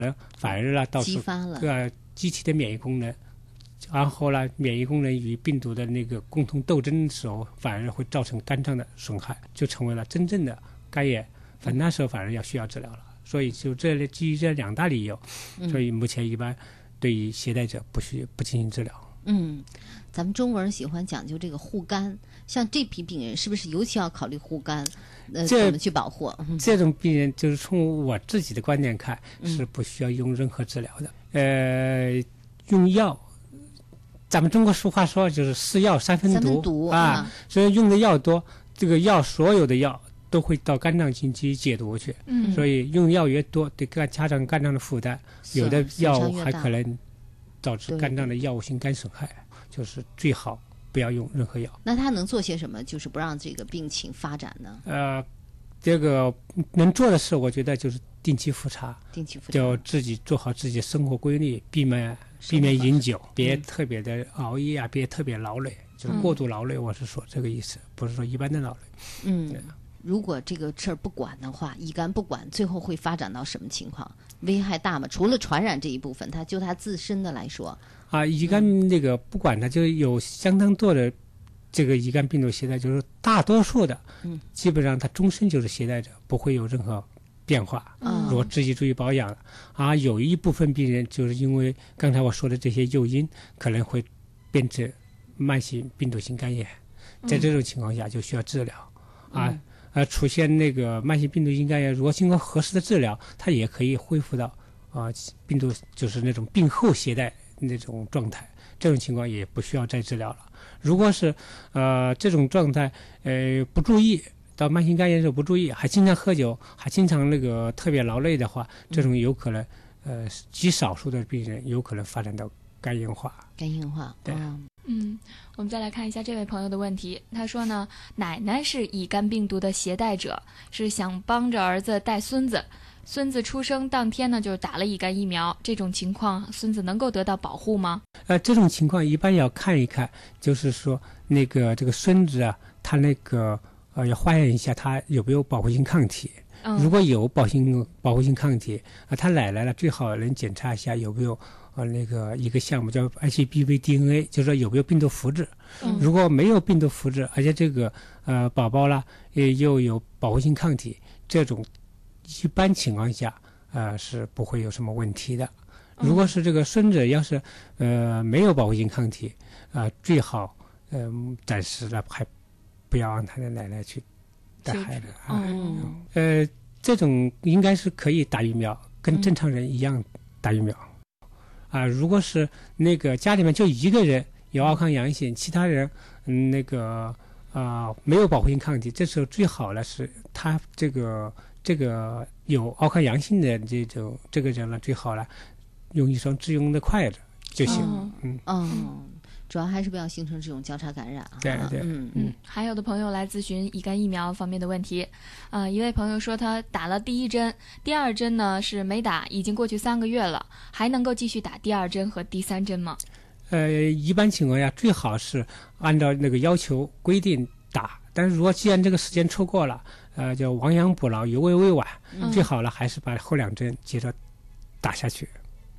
反而呢，到激发了机体的免疫功能，然后呢，免疫功能与病毒的那个共同斗争的时候，反而会造成肝脏的损害，就成为了真正的肝炎。那时候反而需要治疗了。所以就基于这2大理由，所以目前一般对于携带者不进行治疗。 咱们中国人喜欢讲究这个护肝，像这批病人是不是尤其要考虑护肝？怎么去保护？ 这种病人就是从我自己的观点看，是不需要用任何治疗的。用药，咱们中国俗话说就是4药3分毒啊，所以用的药多，这个药所有的药都会到肝脏进行解毒去。所以用药越多，对加上肝脏的负担，有的药物还可能导致肝脏的药物性肝损害，就是最好不要用任何药。 那他能做些什么，就是不让这个病情发展呢？ 这个能做的事，我觉得就是定期复查，就自己做好自己的生活规律，避免饮酒，别特别的熬夜啊，别特别劳累，就是过度劳累。我是说这个意思，不是说一般的劳累。 如果这个事儿不管的话，乙肝不管，最后会发展到什么情况？危害大吗？除了传染这一部分，它自身的来说乙肝那个不管它，就有相当多的这个乙肝病毒携带，就是大多数的，基本上它终身就是携带者，不会有任何变化。如果自己注意保养有一部分病人就是因为刚才我说的这些诱因，可能会变成慢性病毒性肝炎，在这种情况下就需要治疗出现那个慢性病毒性肝炎，如果经过合适的治疗，它也可以恢复到病毒就是那种病后携带那种状态，这种情况也不需要再治疗了。如果是这种状态不注意，到慢性肝炎的时候不注意，还经常喝酒，还经常那个特别劳累的话，这种有可能极少数的病人有可能发展到肝硬化。 对。 我们再来看一下这位朋友的问题。他说呢，奶奶是乙肝病毒的携带者，是想帮着儿子带孙子。孙子出生当天呢，就打了乙肝疫苗。这种情况，孙子能够得到保护吗？ 这种情况一般要看一看，就是说那个这个孙子他那个要化验一下他有没有保护性抗体。如果有保护性抗体他奶奶最好能检查一下有没有那个一个项目叫 HBV DNA， 就是说有没有病毒福祉。如果没有病毒福祉，而且这个宝宝又有保护性抗体，这种一般情况下是不会有什么问题的。如果是这个孙子要是没有保护性抗体最好暂时的还不要让他的奶奶去带孩子这种应该是可以打疫苗，跟正常人一样打疫苗如果是那个家里面就一个人有奥康阳性，其他人那个没有保护性抗体，这时候最好的是他这个有奥康阳性的这个人了，最好了用一双自用的筷子就行。 主要还是不要形成这种交叉感染。 对。 还有的朋友来咨询乙肝疫苗方面的问题。一位朋友说他打了第1针，第2针呢是没打，已经过去3个月了，还能够继续打第2针和第3针吗？ 一般情况下最好是按照那个要求规定打，但是如果既然这个时间错过了，叫亡羊补牢，犹未未晚，最好了还是把后2针接着打下去。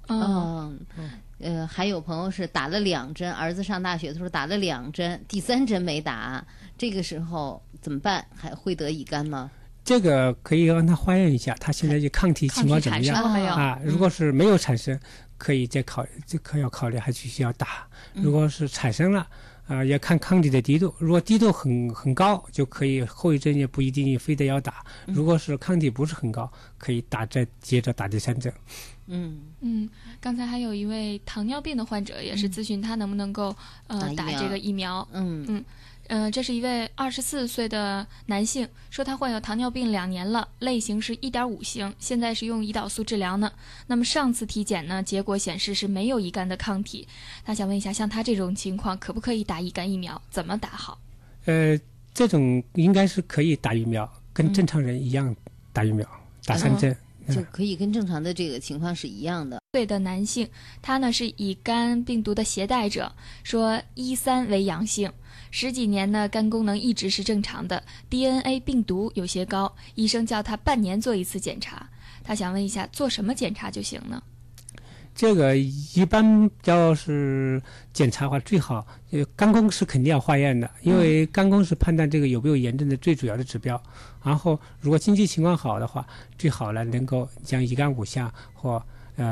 还有朋友是打了2针，儿子上大学的时候打了2针，第3针没打，这个时候怎么办？还会得乙肝吗？ 这个可以让他化验一下，他现在就抗体情况怎么样如果是没有产生，可以再要考虑还需要打。如果是产生了要看抗体的低度，如果低度很高，就可以后1针也不一定非得要打。如果是抗体不是很高，可以再接着打第3针。 刚才还有一位糖尿病的患者也是咨询他能不能够打这个疫苗。这是一位24岁的男性，说他患有糖尿病2年了，类型是1.5型，现在是用胰岛素治疗呢。那么上次体检呢，结果显示是没有乙肝的抗体。他想问一下，像他这种情况可不可以打乙肝疫苗？怎么打好？ 这种应该是可以打疫苗，跟正常人一样打疫苗，打3针。 就可以跟正常的这个情况是一样的。 对的男性，他呢是乙肝病毒的携带者，说1-3为阳性，10几年呢肝功能一直是正常的， DNA 病毒有些高，医生叫他半年做一次检查。 他想问一下，做什么检查就行呢？ 这个一般要是检查的话，最好肝功是肯定要化验的，因为肝功是判断这个有没有炎症的最主要的指标。然后如果经济情况好的话，最好呢能够将乙肝5项或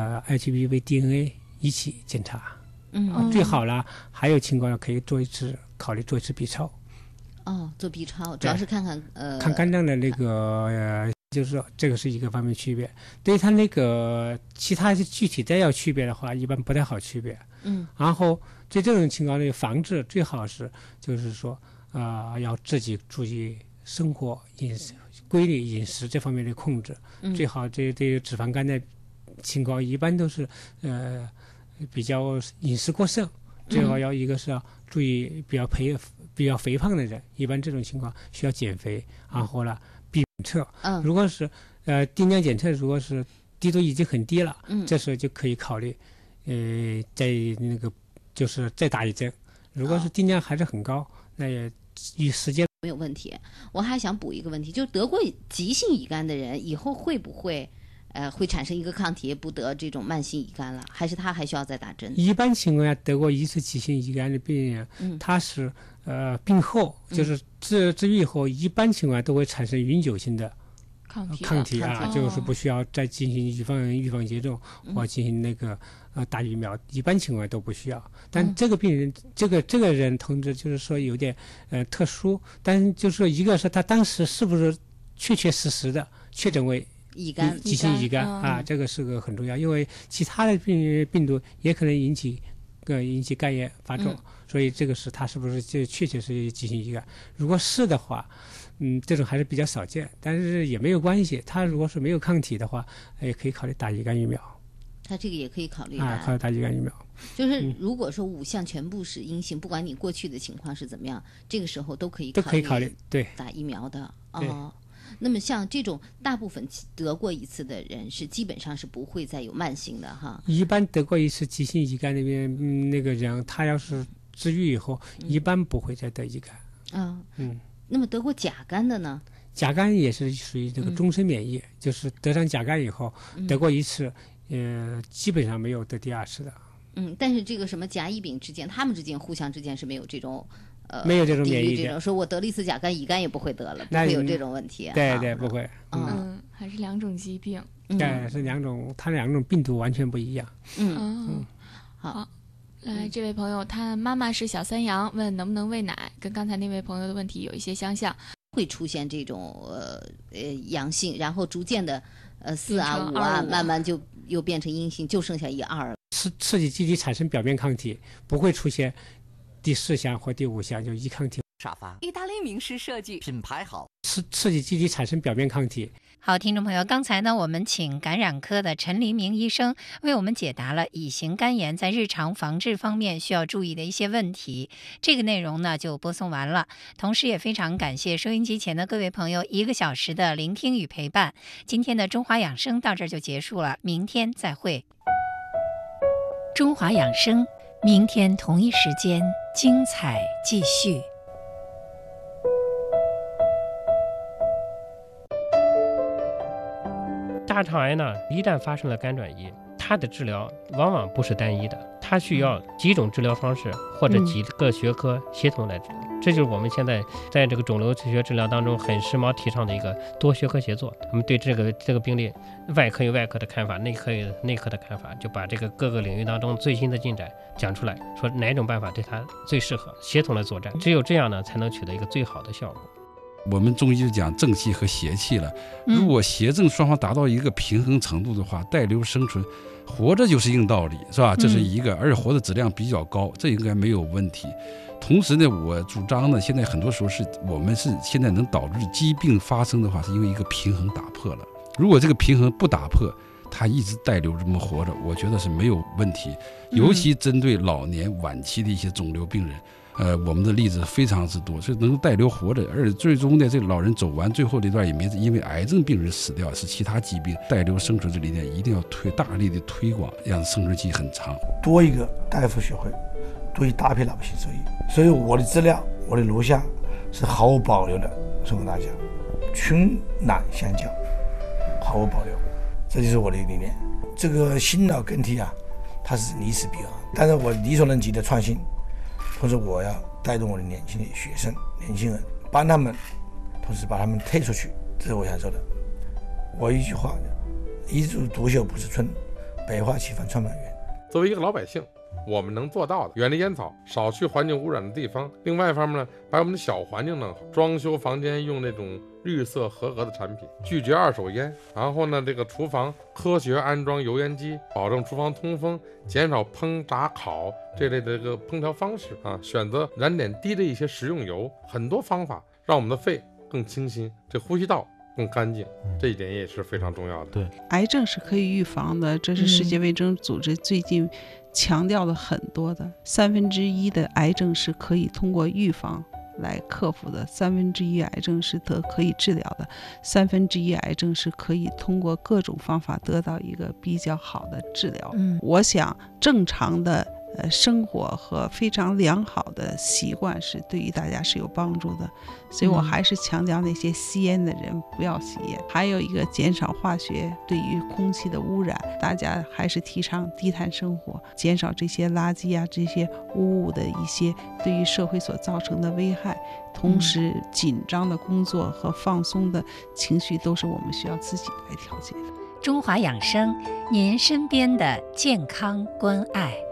HBV DNA 一起检查。最好了，还有情况可以考虑做一次 B 超。 做 B 超主要是看看看肝脏的那个就是说这个是一个方面区别。对于它那个其他具体再要区别的话，一般不太好区别。然后对这种情况的防治，最好是就是说要自己注意生活饮食规律、饮食这方面的控制。最好这脂肪肝的情况一般都是比较饮食过剩，最好要一个是要注意比较肥胖的人，一般这种情况需要减肥，然后呢避免测。如果是定量检测，如果是低度已经很低了，这时候就可以考虑在那个就是再打一针。如果是定量还是很高，那也与时间没有问题。我还想补一个问题，就是得过急性乙肝的人以后会不会会产生一个抗体，不得这种慢性乙肝了，还是他还需要再打针？ 一般情况下，得过一次急性乙肝的病人，他是病后就是治愈后，一般情况下都会产生永久性的抗体就是不需要再进行预防接种或进行那个打疫苗，一般情况下都不需要。但这个病人，这个人同志就是说有点特殊，但就是说一个是他当时是不是确实的确诊为急性乙肝这个是个很重要，因为其他的病毒也可能引起肝炎发作，所以这个是他是不是确是急性乙肝。如果是的话，这种还是比较少见，但是也没有关系。他如果是没有抗体的话，也可以考虑打乙肝疫苗。 他这个也可以考虑考虑打乙肝疫苗。 就是如果说5项全部是阴性，不管你过去的情况是怎么样，这个时候都可以考虑对打疫苗的。那么像这种大部分得过一次的人是基本上是不会再有慢性的哈。 一般得过一次急性乙肝那个人，他要是治愈以后，一般不会再得乙肝。 那么得过甲肝的呢？ 甲肝也是属于这个终身免疫，就是得上甲肝以后，得过一次，基本上没有得第二次的。 但是这个什么甲乙丙之间，他们互相之间是没有这种。 没有这种免疫这种说我得了一次甲肝，乙肝也不会得了，不会有这种问题。 对，不会。 还是2种疾病。 对，是2种，它2种病毒完全不一样。 好。 来，这位朋友，他妈妈是小三阳，问能不能喂奶，跟刚才那位朋友的问题有一些相像。 会出现这种阳性，然后逐渐的4啊5啊，慢慢就又变成阴性，就剩下1、2。 刺激机体产生表面抗体，不会出现第4项或第5项就乙抗体。 沙发，意大利名师设计，品牌好， 刺激机体产生表面抗体。 好，听众朋友，刚才呢，我们请感染科的陈黎明医生为我们解答了乙型肝炎在日常防治方面需要注意的一些问题。这个内容呢就播送完了，同时也非常感谢收音机前的各位朋友1个小时的聆听与陪伴。今天的中华养生到这儿就结束了，明天再会。中华养生，明天同一时间精彩继续。 大肠癌呢，一旦发生了肝转移，它的治疗往往不是单一的，它需要几种治疗方式或者几个学科协同来治疗。这就是我们现在在这个肿瘤学治疗当中很时髦提倡的一个多学科协作。我们对这个病例，外科有外科的看法，内科有内科的看法，就把这个各个领域当中最新的进展讲出来，说哪种办法对它最适合，协同来作战。只有这样呢，才能取得一个最好的效果。 我们中医就讲正气和邪气了，如果邪正双方达到一个平衡程度的话，带瘤生存，活着就是硬道理，是吧？这是一个，而且活的质量比较高，这应该没有问题。同时呢，我主张呢，现在很多时候我们现在能导致疾病发生的话，是因为一个平衡打破了。如果这个平衡不打破，它一直带瘤这么活着，我觉得是没有问题。尤其针对老年晚期的一些肿瘤病人。我们的例子非常之多，所以能带瘤活着，而且最终呢，这老人走完最后这段也没因为癌症病人死掉，是其他疾病。带瘤生存这理念一定要大力的推广，让生存期很长。 多一个大夫学会，多一大批老百姓受益。所以我的资料，我的录像是毫无保留的送给大家，群难相交，毫无保留。 这就是我的理念。这个新老更替啊，它是历史必然，但是我力所能及的创新，同时我要带动我的年轻的学生、年轻人，帮他们，同时把他们推出去，这是我想说的。我一句话，一枝独秀不是春，百花齐放创办园。 作为一个老百姓，我们能做到的，远离烟草，少去环境污染的地方。另外一方面呢，把我们的小环境弄好，装修房间用那种绿色合格的产品，拒绝二手烟。然后呢，这个厨房科学安装油烟机，保证厨房通风，减少烹炸烤这类的这个烹调方式啊，选择燃点低的一些食用油，很多方法让我们的肺更清新，这呼吸道更干净，这一点也是非常重要的。 对，癌症是可以预防的，这是世界卫生组织最近强调了很多的。1/3的癌症是可以通过预防来克服的，1/3癌症是可以治疗的，1/3癌症是可以通过各种方法得到一个比较好的治疗。我想正常的生活和非常良好的习惯是对于大家是有帮助的，所以我还是强调那些吸烟的人不要吸烟。还有一个减少化学对于空气的污染，大家还是提倡低碳生活，减少这些垃圾啊这些污物的一些对于社会所造成的危害。同时紧张的工作和放松的情绪都是我们需要自己来调节的。 中华养生，您身边的健康关爱。